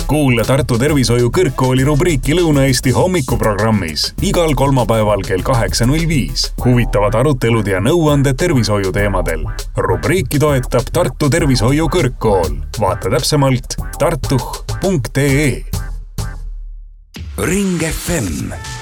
Kuule Tartu Tervishoiu Kõrgkooli rubriiki Lõuna-Eesti hommikuprogrammis igal kolmapäeval kell 8.05. Huvitavad arutelud ja nõuanded tervishoiu teemadel. Rubriiki toetab Tartu Tervishoiu Kõrgkool. Vaata täpsemalt tartuh.ee. Ring FM